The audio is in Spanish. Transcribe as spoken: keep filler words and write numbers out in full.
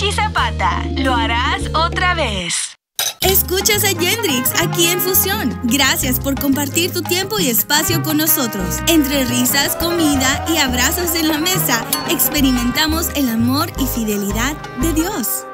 Richie Zapata. ¿Lo harás otra vez? Escuchas a Yendrix aquí en Fusión. Gracias por compartir tu tiempo y espacio con nosotros. Entre risas, comida y abrazos en la mesa, experimentamos el amor y fidelidad de Dios.